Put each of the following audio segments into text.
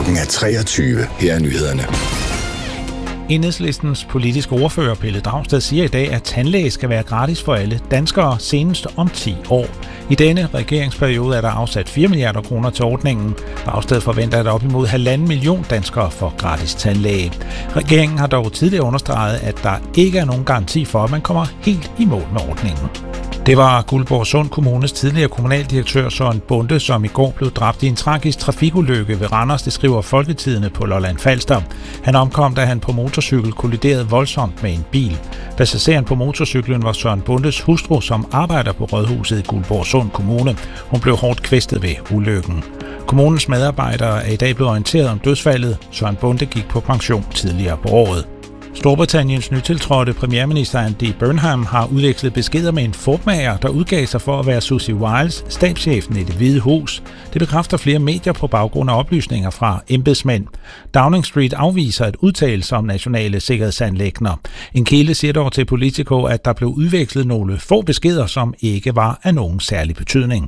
Klokken er 23. Her er nyhederne. Enhedslistens politiske ordfører Pelle Dragsted siger i dag, at tandlæge skal være gratis for alle danskere senest om 10 år. I denne regeringsperiode er der afsat 4 milliarder kroner til ordningen. Dragsted forventer, at op imod 1,5 million danskere får gratis tandlæge. Regeringen har dog tidligere understreget, at der ikke er nogen garanti for, at man kommer helt i mål med ordningen. Det var Guldborgsund Kommunes tidligere kommunaldirektør Søren Bonde, som i går blev dræbt i en tragisk trafikulykke ved Randers, det skriver Folketidende på Lolland Falster. Han omkom, da han på motorcykel kolliderede voldsomt med en bil. Passageren på motorcyklen var Søren Bondes hustru, som arbejder på rådhuset i Guldborgsund Kommune. Hun blev hårdt kvæstet ved ulykken. Kommunens medarbejdere er i dag blevet orienteret om dødsfaldet. Søren Bonde gik på pension tidligere på året. Storbritanniens nytiltrådte premierminister Andy Burnham har udvekslet beskeder med en Ford-mager, der udgav sig for at være Susie Wiles, stabschefen i Det Hvide Hus. Det bekræfter flere medier på baggrund af oplysninger fra embedsmænd. Downing Street afviser at udtale sig om nationale sikkerhedsanliggender. En kilde siger dog til Politico, at der blev udvekslet nogle få beskeder, som ikke var af nogen særlig betydning.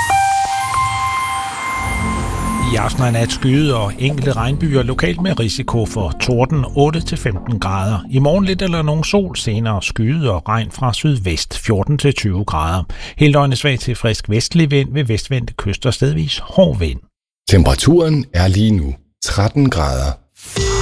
I aften er nat skyet og enkelte regnbyer lokalt med risiko for torden 8-15 grader. I morgen lidt eller nogen sol, senere skyet og regn fra sydvest 14-20 grader. Hele døgnet svag til frisk vestlig vind ved vestvendte kyster, stedvis hård vind. Temperaturen er lige nu 13 grader.